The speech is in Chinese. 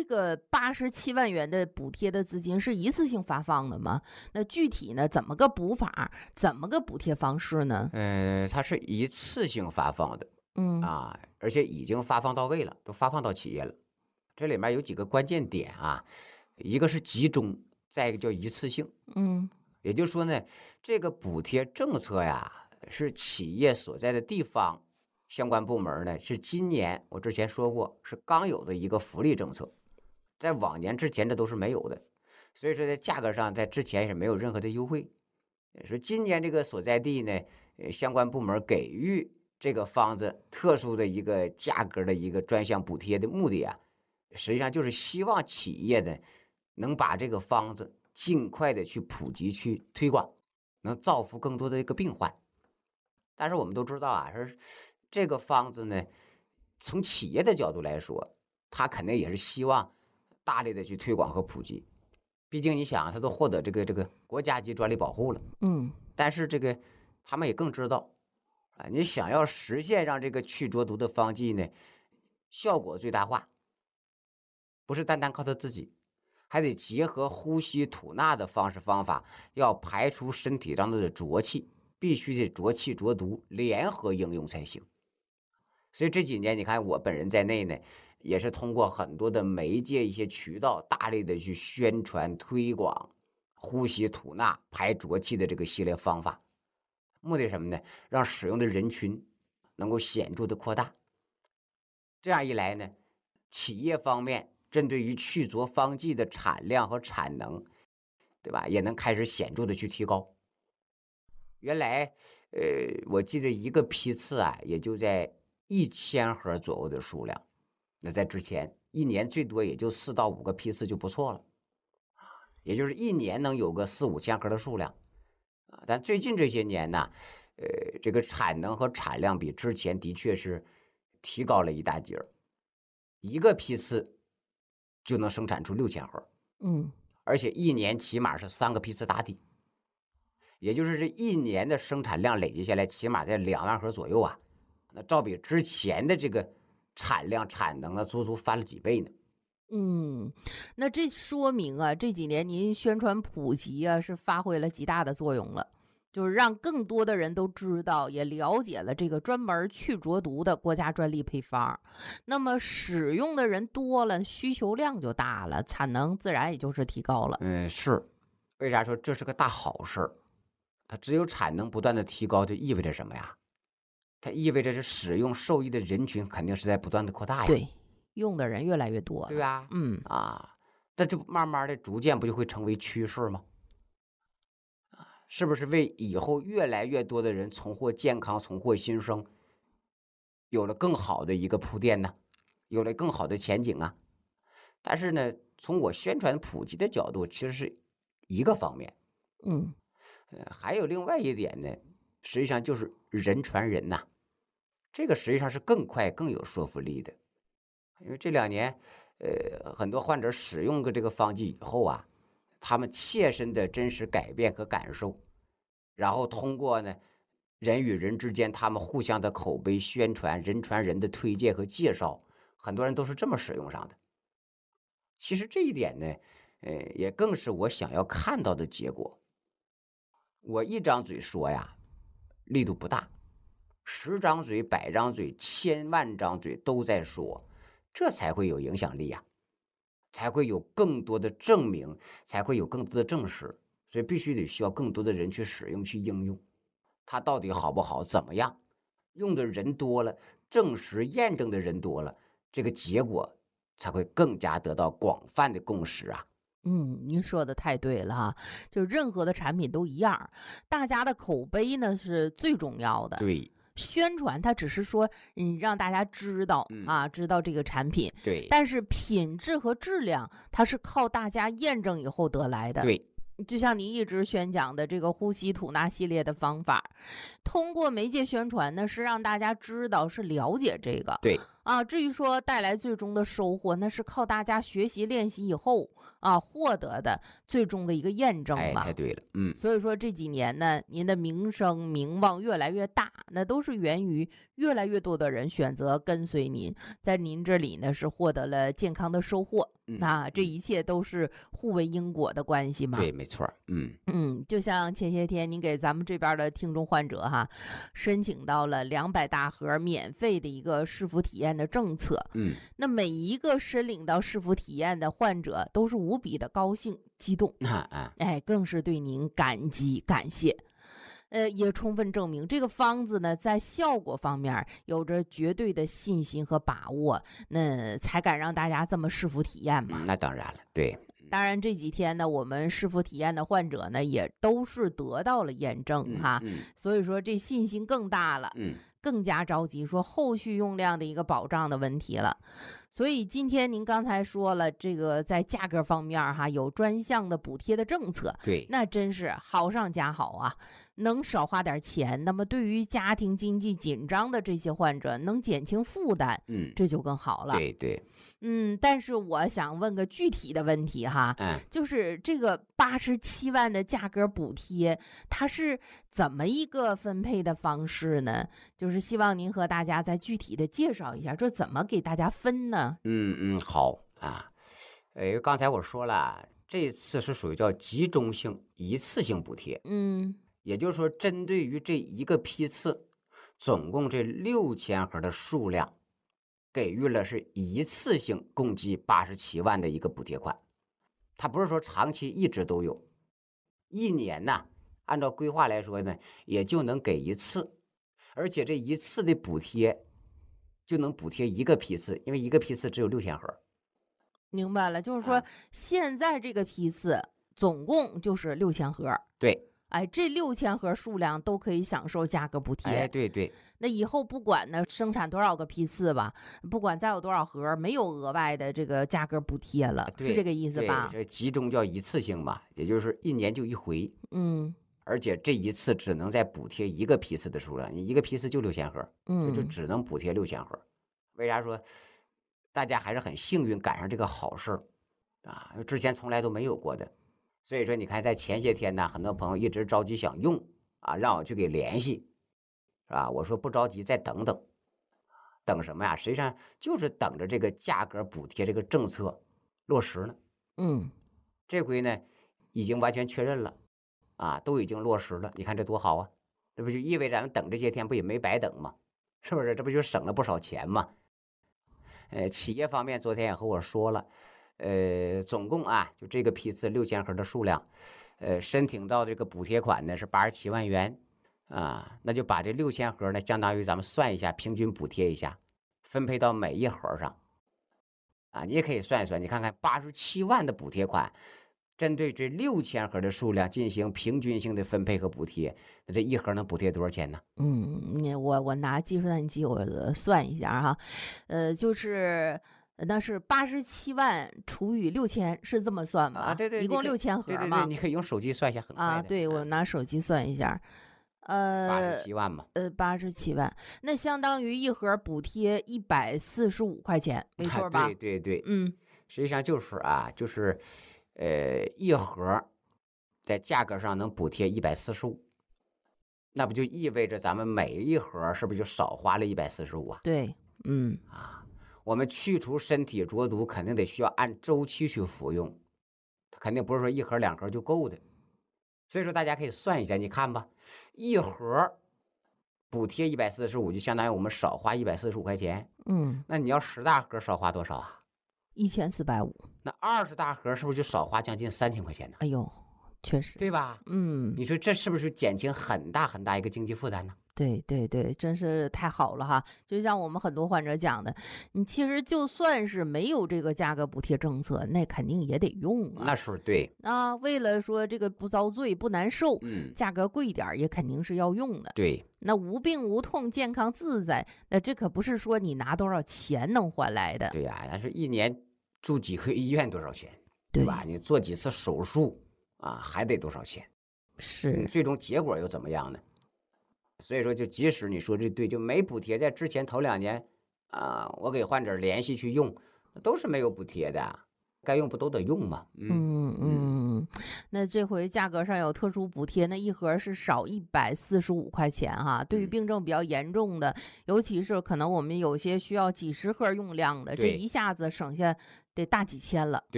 个87万元的补贴的资金是一次性发放的吗？那具体呢，怎么个补法，怎么个补贴方式呢？ 它是一次性发放的嗯而且已经发放到位了，都发放到企业了。这里面有几个关键点啊，一个是集中，再一个叫一次性。 嗯也就是说呢，这个补贴政策呀，是企业所在的地方相关部门呢，是今年我之前说过是刚有的一个福利政策，在往年之前这都是没有的，所以说在价格上在之前是没有任何的优惠。说今年这个所在地呢，相关部门给予这个房子特殊的一个价格的一个专项补贴的目的啊，实际上就是希望企业呢能把这个房子尽快的去普及、去推广，能造福更多的一个病患。但是我们都知道啊，说这个方子呢，从企业的角度来说，他肯定也是希望大力的去推广和普及。毕竟你想，他都获得这个国家级专利保护了， 嗯但是这个他们也更知道你想要实现让这个去浊毒的方剂呢效果最大化，不是单单靠他自己，还得结合呼吸吐纳的方式方法，要排出身体当中的浊气，必须得浊气浊毒联合应用才行。所以这几年你看我本人在内呢，也是通过很多的媒介一些渠道，大力的去宣传推广呼吸吐纳排浊气的这个系列方法，目的是什么呢？让使用的人群能够显著的扩大。这样一来呢，企业方面针对于去浊方剂的产量和产能，对吧，也能开始显著的去提高。原来，我记得一个批次啊，也就在1000盒左右的数量。那在之前一年最多也就4到5个批次就不错了，也就是一年能有个4、5千盒的数量但最近这些年呢，这个产能和产量比之前的确是提高了一大截儿，一个批次就能生产出6000盒， 嗯而且一年起码是3个批次打底。也就是这一年的生产量累计下来，起码在2万盒左右啊。那照比之前的这个产量产能足足翻了几倍呢。 嗯，那这说明啊，这几年您宣传普及啊，是发挥了极大的作用了，就是让更多的人都知道，也了解了这个专门去浊毒的国家专利配方。那么使用的人多了，需求量就大了，产能自然也就是提高了。 是，为啥说这是个大好事儿？它只有产能不断的提高，就意味着什么呀？它意味着是使用受益的人群肯定是在不断的扩大呀。 对，用的人越来越多了。 对吧？ 嗯那就慢慢的逐渐不就会成为趋势吗？是不是为以后越来越多的人重获健康、重获新生，有了更好的一个铺垫呢？有了更好的前景啊？但是呢，从我宣传普及的角度，其实是一个方面。 嗯还有另外一点呢，实际上就是人传人呐，这个实际上是更快、更有说服力的。因为这2年，很多患者使用过这个方剂以后啊，他们切身的真实改变和感受，然后通过呢，人与人之间他们互相的口碑宣传、人传人的推荐和介绍，很多人都是这么使用上的。其实这一点呢，也更是我想要看到的结果。我一张嘴说呀，力度不大，10张嘴、100张嘴、1000万张嘴都在说，这才会有影响力呀，才会有更多的证明，才会有更多的证实。所以必须得需要更多的人去使用、去应用。它到底好不好？怎么样？用的人多了，证实验证的人多了，这个结果才会更加得到广泛的共识啊。 您说的太对了哈，就任何的产品都一样，大家的口碑呢是最重要的。 对， 宣传它只是说，让大家知道知道这个产品， 对， 但是品质和质量它是靠大家验证以后得来的。 对， 就像你一直宣讲的这个呼吸吐纳系列的方法，通过媒介宣传呢，是让大家知道，是了解这个。 对至于说带来最终的收获，那是靠大家学习练习以后获得的最终的一个验证嘛。 太对了， 所以说这几年呢，您的名声名望越来越大，那都是源于越来越多的人选择跟随您，在您这里呢是获得了健康的收获。 这一切都是互为因果的关系嘛。 对，没错。 就像前些天您给咱们这边的听众患者哈，申请到了200大盒免费的一个市府体验的政策。那每一个申领到市府体验的患者都是无比的高兴激动，更是对您感激感谢。也充分证明这个方子呢，在效果方面有着绝对的信心和把握，那才敢让大家这么市府体验嘛。 那当然了，对。 当然这几天呢，我们市府体验的患者呢，也都是得到了验证哈，所以说这信心更大了，更加着急说后续用量的一个保障的问题了。所以今天您刚才说了，这个在价格方面哈，有专项的补贴的政策， 对， 那真是好上加好啊，能少花点钱，那么对于家庭经济紧张的这些患者能减轻负担，这就更好了。 对。 但是我想问个具体的问题哈，就是这个87万的价格补贴，它是怎么一个分配的方式呢？就是希望您和大家再具体的介绍一下，这怎么给大家分呢？ 好啊。刚才我说了，这次是属于叫集中性一次性补贴。也就是说，针对于这一个批次，总共这6000盒的数量，给予了是一次性共计87万的一个补贴款。它不是说长期一直都有，一年呢，按照规划来说呢，也就能给一次，而且这一次的补贴就能补贴一个批次，因为一个批次只有6000盒。 明白了，就是说现在这个批次总共就是6000盒。 对。 这6000盒数量都可以享受价格补贴。 对。 那以后不管呢生产多少个批次吧，不管再有多少盒，没有额外的这个价格补贴了，是这个意思吧？ 这集中叫一次性嘛，也就是一年就一回。而且这一次只能再补贴一个批次的数量，你一个批次就6000盒，就只能补贴6000盒。为啥说大家还是很幸运赶上这个好事儿啊？之前从来都没有过的。所以说你看，在前些天呢，很多朋友一直着急想用啊，让我去给联系，是吧？我说不着急，再等等。等什么呀？实际上就是等着这个价格补贴这个政策落实呢。这回呢已经完全确认了啊，都已经落实了。你看这多好啊！这不就意味着咱们等这些天不也没白等吗？是不是？这不就省了不少钱吗？企业方面昨天也和我说了。总共啊，就这个批次6000盒的数量，申请到这个补贴款呢是87万元啊，那就把这6000盒呢，相当于咱们算一下，平均补贴一下，分配到每一盒上啊，你也可以算一算，你看看87万的补贴款，针对这6000盒的数量进行平均性的分配和补贴，那这一盒能补贴多少钱呢？ 我拿计算机我算一下哈，就是那是87万除以6000，是这么算吧？ 对， 一共6000盒嘛。 对，你可以用手机算一下，很快的。 对，我拿手机算一下。 87万嘛。 87万，那相当于一盒补贴145块钱，没错吧？ 对。实际上就是啊，就是一盒在价格上能补贴145，那不就意味着咱们每一盒是不是就少花了145啊？ 对， 我们去除身体浊毒肯定得需要按周期去服用，肯定不是说一盒2盒就够的。所以说大家可以算一下，你看吧，一盒补贴145，就相当于我们少花145块钱。那你要10大盒少花多少啊 ？1450。 那20大盒是不是就少花将近3000块钱呢？ 哎呦，确实， 对吧？你说这是不是减轻很大很大一个经济负担呢？ 对，真是太好了哈！就像我们很多患者讲的，你其实就算是没有这个价格补贴政策，那肯定也得用啊。 那是对啊，为了说这个不遭罪、不难受，价格贵点也肯定是要用的。 对， 那无病无痛、健康自在，那这可不是说你拿多少钱能换来的。 对呀，但是一年住几回医院多少钱，对吧？你做几次手术啊，还得多少钱？ 是， 最终结果又怎么样呢？所以说，就即使你说这对，就没补贴，在之前头2年啊，我给患者联系去用，都是没有补贴的，该用不都得用吗？ 那这回价格上有特殊补贴，那一盒是少145块钱哈。对于病症比较严重的，尤其是可能我们有些需要几10盒用量的，这一下子省下得大几千了。